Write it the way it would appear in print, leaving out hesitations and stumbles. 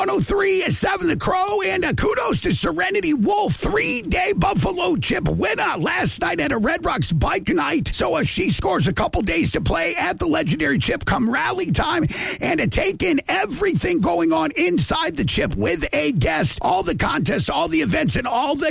103.7 The Crow, and kudos to Serenity Wolf, 3-day Buffalo Chip winner last night at a Red Rocks bike night. So she scores a couple days to play at the legendary Chip come rally time, and to take in everything going on inside the Chip with a guest, all the contests, all the events, and all the